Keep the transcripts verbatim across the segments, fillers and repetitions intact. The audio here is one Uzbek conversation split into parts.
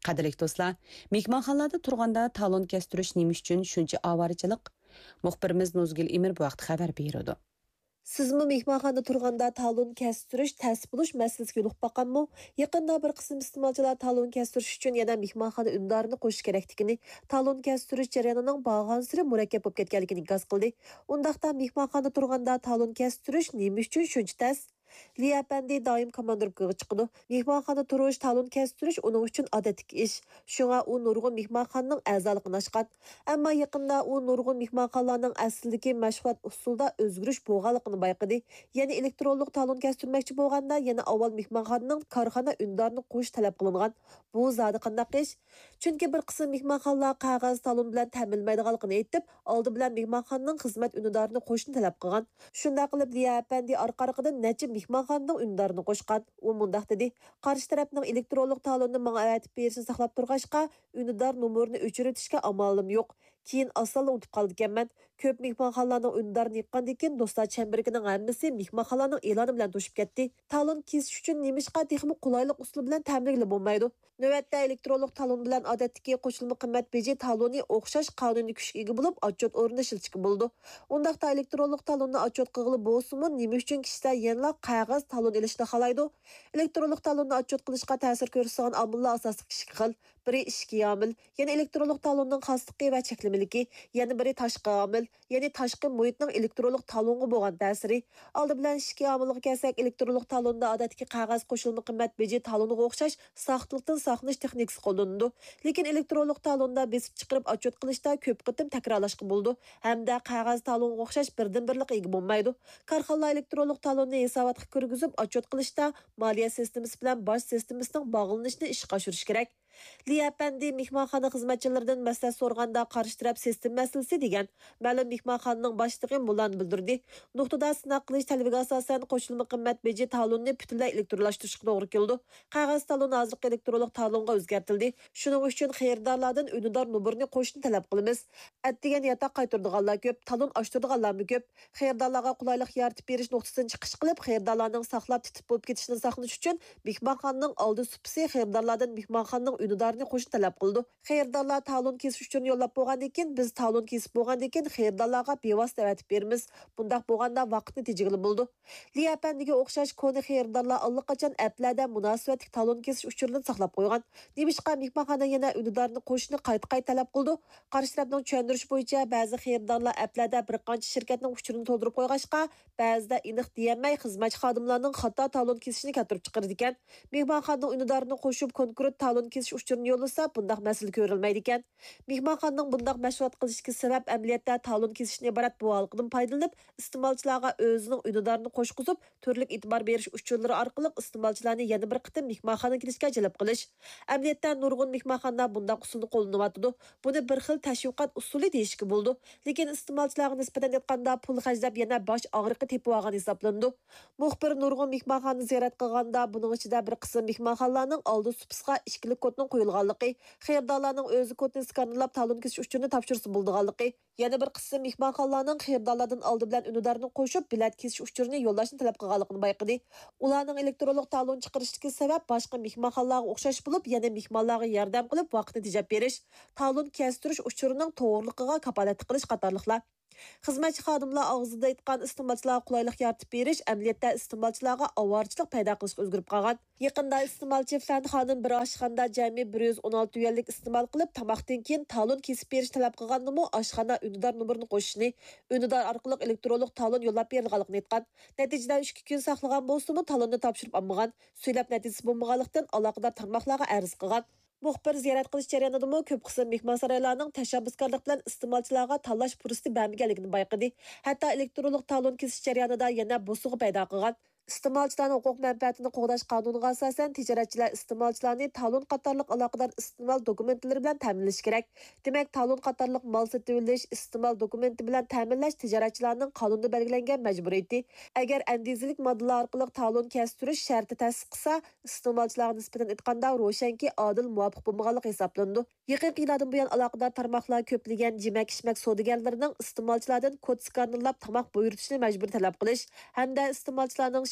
Qadrlik do'stlar, mehmonxonalarda turganda talon kestirish nima uchun shuncha avarichilik? Muxbirimiz Nozgul Emir bu vaqt xabar berdi. Sizmi mehmonxonada turganda talon kestirish, ta'sib bo'lish masalasiga yo'liq baqanmi? Yaqinda bir qism iste'molchilar talon kestirish uchun yana mehmonxona undarini qo'shish kerakligini, talon kestirish jarayonining bag'ansiri murakkab bo'lib ketganligini gaz qildi. Undaqda mehmonxonada turganda talon kestirish nima uchun shuncha tas? Liyapandi doim komandirga chiqdi. Mehmonxonada turish, talon kestirish uning uchun odatlik ish. Shunga u nurg'un mehmonxonaning a'zoligini ochgan. Ammo yaqinda u nurg'un mehmonxonalarning aslidagi mashhur usulda o'zgarish bo'lganligini bayqadi. Ya'ni elektronlik talon kestirmoqchi bo'lganda yana avval mehmonxonaning korxona undarini qo'yish talab qilingan. Bu zodi qanday ish? Chunki bir qism mehmonxonalar qog'oz talon bilan ta'minlanmaydiganligini aytib, oldi bilan mehmonxonaning xizmat undarini qo'yishni talab qilgan. Shunda qilib Liyapandi orqa-orqadan necha mehmonxonaning undarini qo'shgan. U mundaq dedi: "Qarshi tarafning elektronlik talonni menga avatib berishni saqlab turg'ashqa, undar nomerini o'chirishga amalim yo'q. Keyin asalla unutib qoldi ekanman. Ko'p mehmonxonalarning undarini yiqqandan keyin do'stlar chembirining hammasi mehmonxonaning e'loni bilan to'shib ketdi. Talon kesish uchun nemishqa texnik qulaylik usul bilan ta'minlagili bo'lmaydi. Navbatda elektronlik talon bilan odatdagi qo'shilma qimmat beji taloni o'xshash qonuniy kuchga ega bo'lib, отчет o'rnida ishlatishga bo'ldi. Undaqda elektronlik talonni отчет qilg'ili bo'lsa-mu, nima uchun kishilar yana qog'oz talon ilishni xohlaydi? Elektronlik talonni отчет qilishga ta'sir ko'rsatgan omillar asosiy ikki xil. Biri ichki omil, yana elektronlik talonning xosligi va cheklamaligi, yana biri tashqi omil, ya'ni tashqi muhitning elektronlik talonga bo'lgan ta'siri. Oldi bilan ichki omilga kelsak, elektronlik talonda odatdagi qog'oz qo'shilma qimmat beji taloniga o'xshash saqliqdan saqlanish texnikasi qo'llaniladi. Lekin elektronlik talonda besib chiqarib отчет qilishda ko'p qitim takrorlashga bo'ldi. Hamda qog'oz talonga o'xshash birdan-birlik ega bo'lmaydi. Korxonalar elektronlik talonni hisobotga kirgizib отчет qilishda moliya sistemasi bilan bosh sistemasining bog'lanishini ishga oshirish kerak. Liyapandi mehmonxona xizmatchilaridan maslahat so'rganda qarshi taraf sistem masalasi degan ma'lum mehmonxonaning boshlig'i bularni bildirdi. Nuqtada sinaq qilish talabiga asosan qo'shilma qimmat beji talonni butunlay elektronlashtirishga to'g'ri keldi. Qog'oz talon hozirgi elektronlik talonga o'zgartirildi. Shuning uchun xaridorlardan unidor nomerini qo'shishni talab qilamiz. Atdigan yatoq qaytardiganlar ko'p, talon ochtirdiganlarmi ko'p. Xaridorlarga qulaylik yaratib berish nuqtasidan chiqish qilib, xaridorlarning saqlab titib bo'lib ketishidan saqlanish uchun mehmonxonaning oldi supisi xaridorlardan mehmonxonaning unidorni qo'shishni talab qildi. Xaridorlar talon kesish uchun yo'llab bo'lgandan keyin biz talon kesib bo'lgandan keyin xaridorlarga bevosita avatib beramiz. Bundaq bo'lganda vaqtni tejigili bo'ldi. Liyapandiga o'xshash koni xaridorlar allaqachon applarda munosabatli talon kesish uchurini saqlab qo'ygan. Nemishqa mehmonxona yana unidorni qo'shishni qayta-qayta talab qildi. Qarshi tarafning tushuntirish bo'yicha ba'zi xaridorlar applarda bir qancha shirkatning uchurini to'ldirib qo'yg'ashqa, ba'zida aniq deyolmay xizmatchi xodimlarning xato talon kesishini keltirib chiqardi ekan. Mehmonxonaning unidorni qo'shib konkret talon kesish uchurini yo'llasa, bundaq masala ko'rilmaydi ekan. Mehmonxonaning bundaq mashg'ulot qilishiga sabab amaliyotda talon kesishni iborat bu halqadan foydalanib, iste'molchilarga o'zining unidorni qo'shqizib, turli e'tibor berish uchullari orqali iste'molchilarni yana bir qitim mehmonxonaga kelishga jalb qilish. Amaliyotda nurg'un mehmonxonalar bundaq usulni qo'llanayotdi. Buni bir xil tashviqot usuli deyishga bo'ldi. Lekin iste'molchilarga nisbatan aytganda pul xarjlab yana bosh og'riqi tepib olgan hisoblandi. Muxbir nurg'un mehmonxonani ziyorat qilganda buning ichida bir qism mehmonxonalarning oldi supisiga ikkilik kodning qo'yilganligi, xaridorlarning o'zi kodni skanlab talon kesish uchun topshirsa bo'lganligi, yana bir qism mehmonxonalarning xaridorlardan oldi bilan unidorni qo'shib bilet kesish uchurini yo'llashni talab qilganligini bayqadi. Ularning elektronlik talon chiqarishdagi sabab boshqa mehmonxonalarga o'xshash bo'lib, yana mehmonlarga yordam qilib vaqtni tejab berish, talon kestirish uchurining to'g'riligiga kafolat qilish qatorliqlar. Xizmatchi xodimlar og'zida aytgan iste'molchilarga qulaylik yaratib berish amaliyotda iste'molchilarga avorchilik paydo qilishga o'zgarib qolgan. Yaqinda iste'molchi Fan xonim bir oshxonada jami bir yuz o'n olti yuanlik iste'mol qilib, tamoqdan keyin talon kesib berish talab qilgandimi, oshxona unidor nomerini qo'shishni, unidor orqali elektronlik talon yo'llab berilganligini aytgan. Natijada uch kun saqlagan bo'lsa-mu, talonni topshirib olmagan, so'ylab natijasi bo'lmaganlikdan aloqador tarmoqlarga arz qilgan. Muxbir ziyorat qilish jarayonidami ko'p qism mehmonxonalarning tashabbuskorlik bilan iste'molchilarga tanlash fursati bermaganligini bayqadi. Hatto elektronlik talon kesish jarayonida yana bo'sig'i paydo qilgan. iste'molchilarning huquq manfaatini qo'g'dash qonuniga asosan tijoratchilar iste'molchilarni talon qatorliq aloqador iste'mol dokumentlari bilan ta'minlash kerak. Demak, talon qatorliq mol sotib olish iste'mol dokumenti bilan ta'minlash tijoratchilarning qonunda belgilangan majburiyati. Agar andizilik moddalar orqali talon kestirish sharti tasdiqsa, iste'molchilarga nisbatan aytganda ro'shanki odil muvofiq bo'lmaganligi hisoblanadi. Yaqinqi yillardan buyon aloqador tarmoqlar ko'plagan jimak-ishmak savdogarlarining iste'molchilardan kod skanlab tomoq buyurtishni majburiy talab qilish hamda iste'molchilarning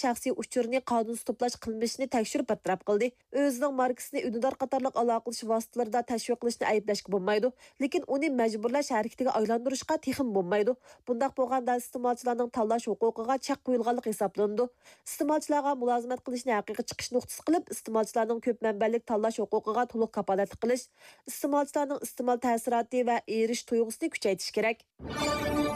shaxsiy uchurini qonunsuz to'plash qilmishini tekshirib bartaraf qildi. O'zining markasini unidor qatorliq aloqalash vositalarida tashviq qilishni ayblashga bo'lmaydi, lekin uni majburlash harakatiga aylantirishga texim bo'lmaydi. Bundaq bo'lganda iste'molchilarning tanlash huquqiga chek qo'yilganlik hisoblanadi. Iste'molchilarga mulozimat qilishni haqiqiy chiqish nuqtasi qilib, iste'molchilarning ko'p manbalik tanlash huquqiga to'liq kafolatlik qilish, iste'molchilarning iste'mol ta'siroti va erish tuyg'usini kuchaytirish kerak.